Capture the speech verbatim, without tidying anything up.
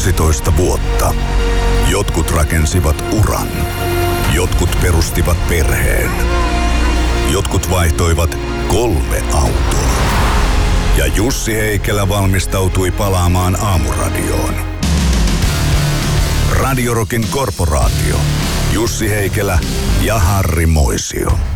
kuusitoista vuotta. Jotkut rakensivat uran. Jotkut perustivat perheen. Jotkut vaihtoivat kolme autoa. Ja Jussi Heikelä valmistautui palaamaan Aamuradioon. Radio Rockin korporaatio. Jussi Heikelä ja Harri Moisio.